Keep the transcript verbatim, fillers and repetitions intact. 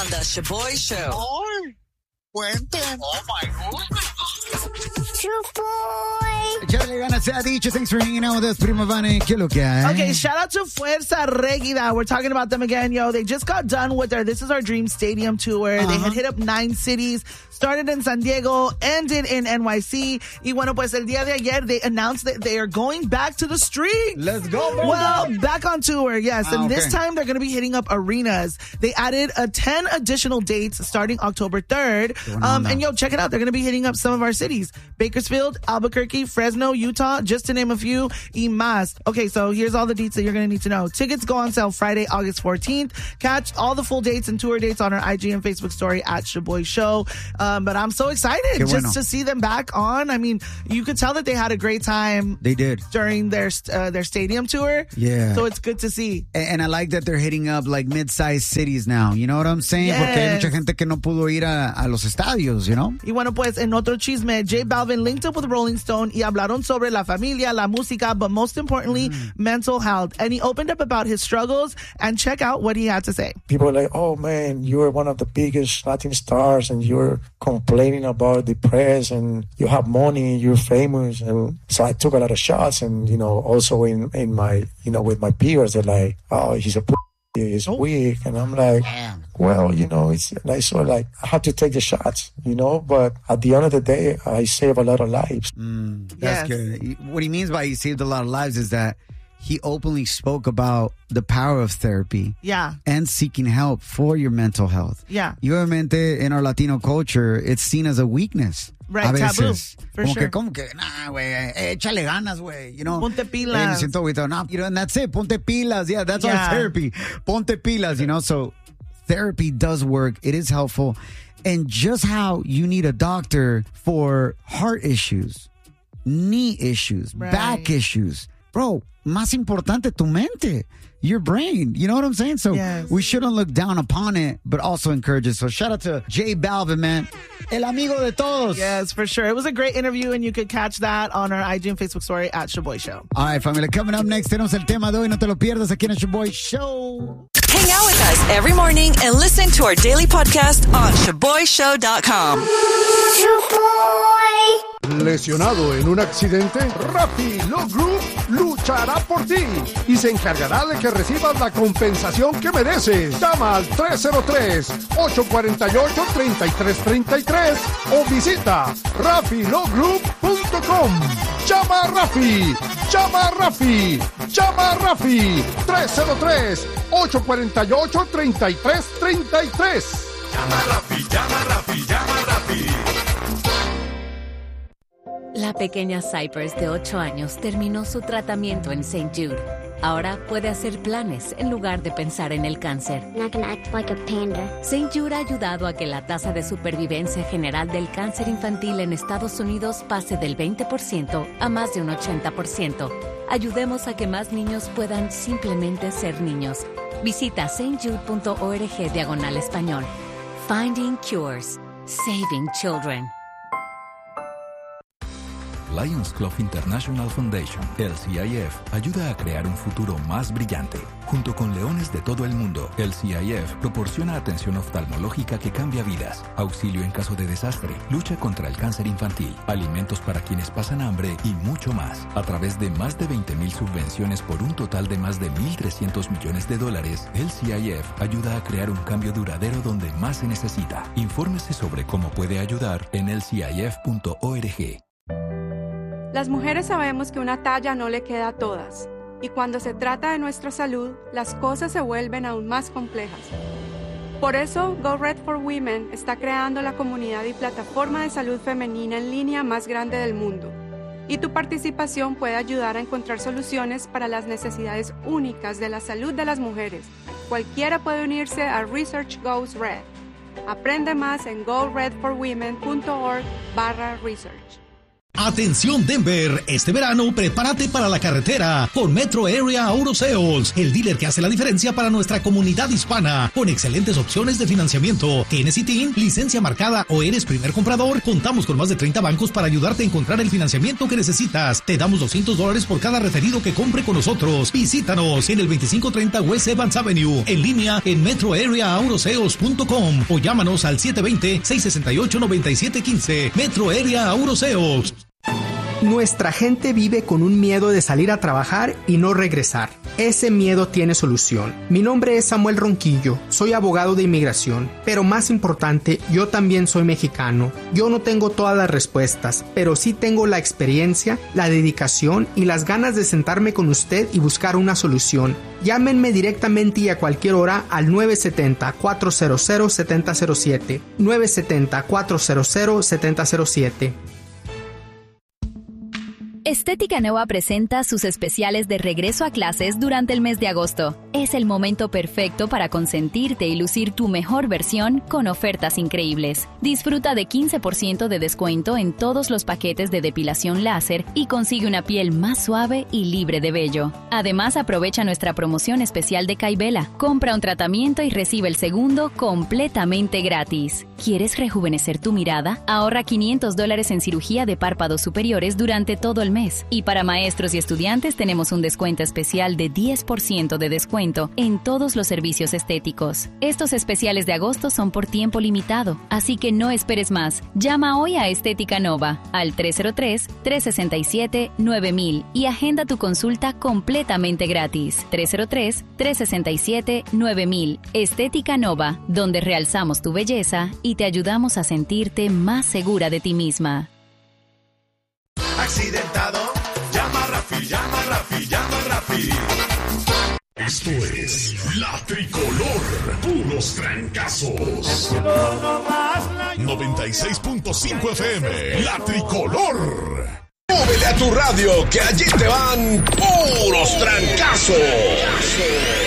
on the Shaboy Show. Oh, cuenten. Oh, my goodness. Shaboy. Échale ganas, se ha dicho. Thanks for hanging out with us, Prima Vane. ¿Qué es lo que hay? Okay, shout out to Fuerza Regida. We're talking about them again, yo. They just got done with their This Is Our Dream Stadium tour. Uh-huh. They had hit up nine cities. Started in San Diego, ended in N Y C. Y bueno, pues el día de ayer, they announced that they are going back to the streets. Let's go, baby. Well, back on tour, yes. Ah, and okay. this time, they're going to be hitting up arenas. They added uh, ten additional dates starting October third. Um, and yo, check it out. They're going to be hitting up some of our cities. Bakersfield, Albuquerque, Fresno, Utah, just to name a few. Y más. Okay, so here's all the dates that you're going to need to know. Tickets go on sale Friday, August fourteenth. Catch all the full dates and tour dates on our I G and Facebook story at Shaboy Show. Um, but I'm so excited Qué just bueno. to see them back on. I mean, you could tell that they had a great time. They did. During their uh, their stadium tour. Yeah. So it's good to see. And, and I like that they're hitting up like mid-sized cities now. You know what I'm saying? Yes. Porque hay mucha gente que no pudo ir a, a los estadios, you know? Y bueno, pues en otro chisme, J Balvin linked up with Rolling Stone y hablaron sobre la familia, la música, but most importantly, mm. mental health. And he opened up about his struggles, and check out what he had to say. People are like, oh man, you're one of the biggest Latin stars and you're complaining about the press and you have money, you're famous. And so I took a lot of shots, and, you know, also in, in my, you know, with my peers, they're like, oh, he's a p- he's oh. weak. And I'm like, Damn. well, you know, it's nice. So like, I had to take the shots, you know, but at the end of the day, I save a lot of lives. Mm, that's Yes. good. What he means by he saved a lot of lives is that he openly spoke about the power of therapy. Yeah. And seeking help for your mental health. Yeah. Y obviamente, in our Latino culture, it's seen as a weakness. Right, a veces. taboo, for como sure. que, como que, nah, güey, échale ganas, güey, you know. Ponte pilas. Eh, me siento agüitado. Nah, you know, and that's it. Ponte pilas. Yeah, that's Yeah. our therapy. Ponte pilas, you know. So therapy does work. It is helpful. And just how you need a doctor for heart issues, knee issues, Right. back issues. Bro, más importante tu mente, your brain. You know what I'm saying? So Yes. we shouldn't look down upon it, but also encourage it. So shout out to J Balvin, man. El amigo de todos. Yes, for sure. It was a great interview, and you could catch that on our I G and Facebook story at Shaboy Show. All right, familia. Coming up next, tenemos el tema de hoy. No te lo pierdas aquí en el Shaboy Show. Hang out with us every morning and listen to our daily podcast on shaboy show dot com. ¿Lesionado en un accidente? Rappi Law Group luchará por ti y se encargará de que recibas la compensación que mereces. Llama al tres cero tres, ocho cuatro ocho, tres tres tres tres o visita rappi law group punto com. Llama a Rafi, llama a Rafi, llama a Rafi. tres cero tres, ocho cuatro ocho, tres tres tres tres. Llama a Rafi, llama a Rafi, llama a Rafi. La pequeña Cypress de ocho años terminó su tratamiento en Saint Jude. Ahora puede hacer planes en lugar de pensar en el cáncer. Not gonna act like a panda. Saint Jude ha ayudado a que la tasa de supervivencia general del cáncer infantil en Estados Unidos pase del veinte por ciento a más de un ochenta por ciento. Ayudemos a que más niños puedan simplemente ser niños. Visita saint jude punto org diagonal español. Finding cures. Saving children. Lions Club International Foundation, L C I F, ayuda a crear un futuro más brillante. Junto con leones de todo el mundo, L C I F proporciona atención oftalmológica que cambia vidas, auxilio en caso de desastre, lucha contra el cáncer infantil, alimentos para quienes pasan hambre y mucho más. A través de más de veinte mil subvenciones por un total de más de mil trescientos millones de dólares, L C I F ayuda a crear un cambio duradero donde más se necesita. Infórmese sobre cómo puede ayudar en L C I F punto org. Las mujeres sabemos que una talla no le queda a todas, y cuando se trata de nuestra salud, las cosas se vuelven aún más complejas. Por eso, Go Red for Women está creando la comunidad y plataforma de salud femenina en línea más grande del mundo, y tu participación puede ayudar a encontrar soluciones para las necesidades únicas de la salud de las mujeres. Cualquiera puede unirse a Research Goes Red. Aprende más en go red for women punto org barra research. Atención Denver, este verano prepárate para la carretera con Metro Area Auto Sales, el dealer que hace la diferencia para nuestra comunidad hispana, con excelentes opciones de financiamiento. ¿Tienes I T I N, licencia marcada o eres primer comprador? Contamos con más de treinta bancos para ayudarte a encontrar el financiamiento que necesitas. Te damos doscientos dólares por cada referido que compre con nosotros. Visítanos en el veinticinco treinta West Evans Avenue, en línea en metro area auto sales punto com o llámanos al siete dos cero, seis seis ocho, nueve siete uno cinco. Metro Area Auto Sales. Nuestra gente vive con un miedo de salir a trabajar y no regresar. Ese miedo tiene solución. Mi nombre es Samuel Ronquillo, soy abogado de inmigración, pero más importante, yo también soy mexicano. Yo no tengo todas las respuestas, pero sí tengo la experiencia, la dedicación y las ganas de sentarme con usted y buscar una solución. Llámenme directamente y a cualquier hora al nueve siete cero, cuatro cero cero, siete cero cero siete, nueve siete cero, cuatro cero cero, siete cero cero siete. Estética Nova presenta sus especiales de regreso a clases durante el mes de agosto. Es el momento perfecto para consentirte y lucir tu mejor versión con ofertas increíbles. Disfruta de quince por ciento de descuento en todos los paquetes de depilación láser y consigue una piel más suave y libre de vello. Además, aprovecha nuestra promoción especial de Caibela. Compra un tratamiento y recibe el segundo completamente gratis. ¿Quieres rejuvenecer tu mirada? Ahorra quinientos dólares en cirugía de párpados superiores durante todo el mes. Y para maestros y estudiantes tenemos un descuento especial de diez por ciento de descuento en todos los servicios estéticos. Estos especiales de agosto son por tiempo limitado, así que no esperes más. Llama hoy a Estética Nova al tres cero tres, tres seis siete, nueve mil y agenda tu consulta completamente gratis. tres cero tres, tres seis siete, nueve mil. Estética Nova, donde realzamos tu belleza y te ayudamos a sentirte más segura de ti misma. Accidentado, llama a Rafi, llama a Rafi, llama a Rafi. Esto es La Tricolor, puros trancazos. noventa y seis punto cinco F M, La Tricolor. Súbele a tu radio, que allí te van puros trancazos.